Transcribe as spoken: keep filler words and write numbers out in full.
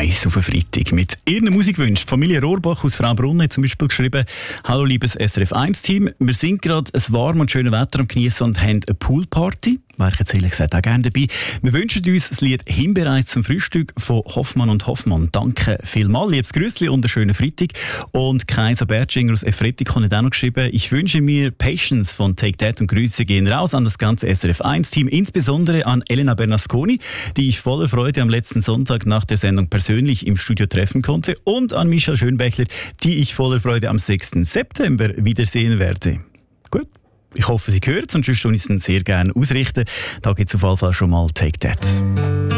eins auf den Freitag mit ihren Musikwünschen. Familie Rohrbach aus Fraubrunnen hat zum Beispiel geschrieben: Hallo liebes S R F eins Team, wir sind gerade ein warmes und schönes Wetter am Genießen und haben eine Poolparty. Wäre ich jetzt ehrlich gesagt auch gerne dabei. Wir wünschen uns das Lied «Himbeereis zum Frühstück» von Hoffmann und Hoffmann. Danke vielmals, liebes Grüßli und einen schönen Freitag. Und Kaiser Bertschinger aus Efretikon hat auch noch geschrieben: Ich wünsche mir «Patience» von Take That und Grüße gehen raus an das ganze S R F eins Team, insbesondere an Elena Bernasconi, die ich voller Freude am letzten Sonntag nach der Sendung persönlich im Studio treffen konnte, und an Michael Schönbächler, die ich voller Freude am sechsten September wiedersehen werde. Gut. Ich hoffe, Sie hören es, und sonst tue ich es sehr gerne ausrichten. Da gibt es auf jeden Fall schon mal Take That.